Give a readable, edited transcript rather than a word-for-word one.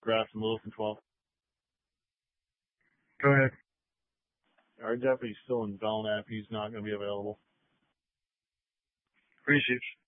Graff from Littleton 12. Go ahead. Our deputy's still in Belknap. He's not going to be available. Appreciate you.